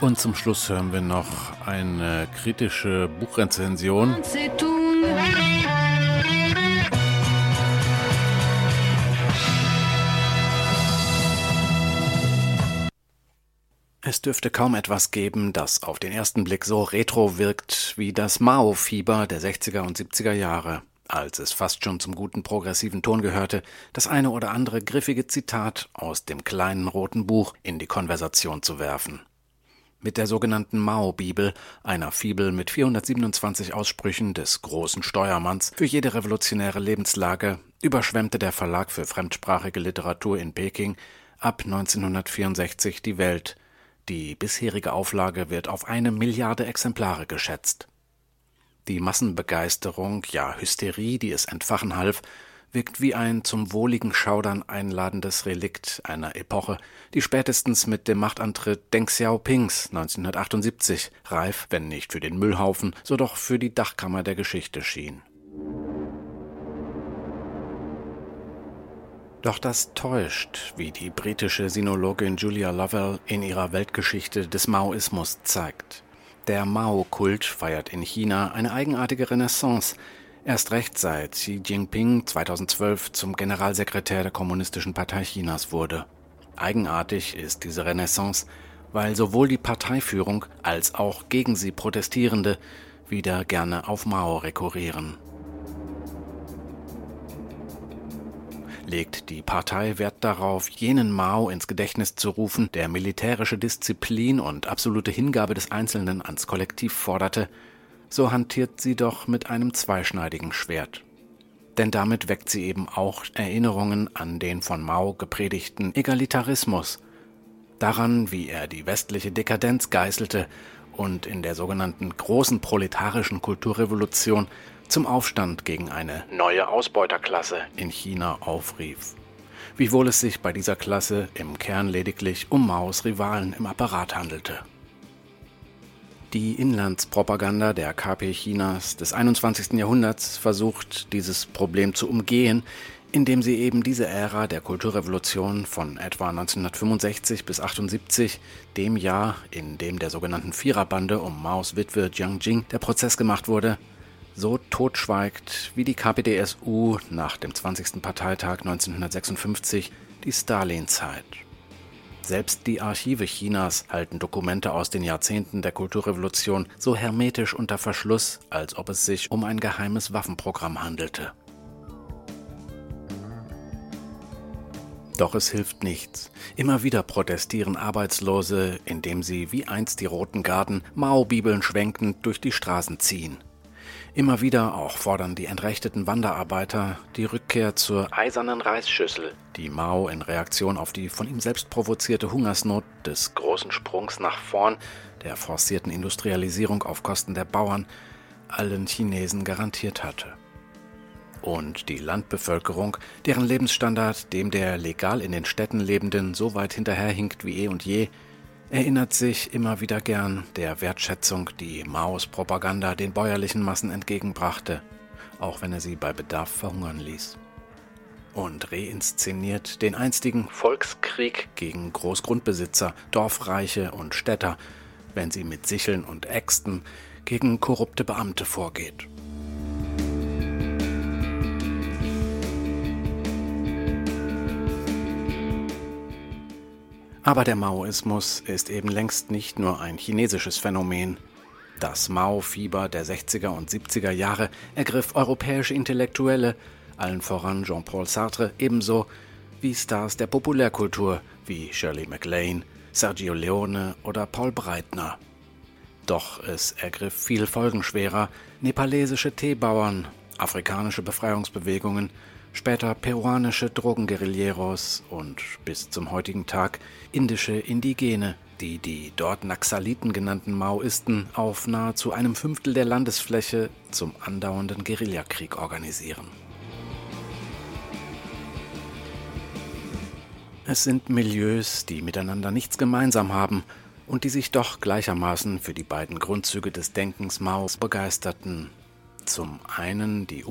Und zum Schluss hören wir noch eine kritische Buchrezension. Es dürfte kaum etwas geben, das auf den ersten Blick so retro wirkt wie das Mao-Fieber der 60er und 70er Jahre, als es fast schon zum guten progressiven Ton gehörte, das eine oder andere griffige Zitat aus dem kleinen roten Buch in die Konversation zu werfen. Mit der sogenannten Mao-Bibel, einer Fibel mit 427 Aussprüchen des großen Steuermanns für jede revolutionäre Lebenslage, überschwemmte der Verlag für fremdsprachige Literatur in Peking ab 1964 die Welt. Die bisherige Auflage wird auf 1 Milliarde Exemplare geschätzt. Die Massenbegeisterung, ja Hysterie, die es entfachen half, wirkt wie ein zum wohligen Schaudern einladendes Relikt einer Epoche, die spätestens mit dem Machtantritt Deng Xiaopings 1978 reif, wenn nicht für den Müllhaufen, so doch für die Dachkammer der Geschichte schien. Doch das täuscht, wie die britische Sinologin Julia Lovell in ihrer Weltgeschichte des Maoismus zeigt. Der Mao-Kult feiert in China eine eigenartige Renaissance, erst recht seit Xi Jinping 2012 zum Generalsekretär der Kommunistischen Partei Chinas wurde. Eigenartig ist diese Renaissance, weil sowohl die Parteiführung als auch gegen sie Protestierende wieder gerne auf Mao rekurrieren. Legt die Partei Wert darauf, jenen Mao ins Gedächtnis zu rufen, der militärische Disziplin und absolute Hingabe des Einzelnen ans Kollektiv forderte, so hantiert sie doch mit einem zweischneidigen Schwert. Denn damit weckt sie eben auch Erinnerungen an den von Mao gepredigten Egalitarismus, daran, wie er die westliche Dekadenz geißelte und in der sogenannten großen proletarischen Kulturrevolution zum Aufstand gegen eine neue Ausbeuterklasse in China aufrief. Wiewohl es sich bei dieser Klasse im Kern lediglich um Maos Rivalen im Apparat handelte. Die Inlandspropaganda der KP Chinas des 21. Jahrhunderts versucht, dieses Problem zu umgehen, indem sie eben diese Ära der Kulturrevolution von etwa 1965 bis 1978, dem Jahr, in dem der sogenannten Viererbande um Maos Witwe Jiang Jing der Prozess gemacht wurde, so totschweigt wie die KPdSU nach dem 20. Parteitag 1956 die Stalin-Zeit. Selbst die Archive Chinas halten Dokumente aus den Jahrzehnten der Kulturrevolution so hermetisch unter Verschluss, als ob es sich um ein geheimes Waffenprogramm handelte. Doch es hilft nichts. Immer wieder protestieren Arbeitslose, indem sie wie einst die Roten Garden Mao-Bibeln schwenkend durch die Straßen ziehen. Immer wieder auch fordern die entrechteten Wanderarbeiter die Rückkehr zur eisernen Reisschüssel, die Mao in Reaktion auf die von ihm selbst provozierte Hungersnot des großen Sprungs nach vorn, der forcierten Industrialisierung auf Kosten der Bauern, allen Chinesen garantiert hatte. Und die Landbevölkerung, deren Lebensstandard dem der legal in den Städten Lebenden so weit hinterherhinkt wie eh und je, erinnert sich immer wieder gern der Wertschätzung, die Maos Propaganda den bäuerlichen Massen entgegenbrachte, auch wenn er sie bei Bedarf verhungern ließ. Und reinszeniert den einstigen Volkskrieg gegen Großgrundbesitzer, Dorfreiche und Städter, wenn sie mit Sicheln und Äxten gegen korrupte Beamte vorgeht. Aber der Maoismus ist eben längst nicht nur ein chinesisches Phänomen. Das Mao-Fieber der 60er und 70er Jahre ergriff europäische Intellektuelle, allen voran Jean-Paul Sartre, ebenso wie Stars der Populärkultur wie Shirley MacLaine, Sergio Leone oder Paul Breitner. Doch es ergriff viel folgenschwerer nepalesische Teebauern, afrikanische Befreiungsbewegungen, später peruanische Drogenguerilleros und bis zum heutigen Tag indische Indigene, die die dort Naxaliten genannten Maoisten auf nahezu 1/5 der Landesfläche zum andauernden Guerillakrieg organisieren. Es sind Milieus, die miteinander nichts gemeinsam haben und die sich doch gleichermaßen für die beiden Grundzüge des Denkens Maos begeisterten. Zum einen die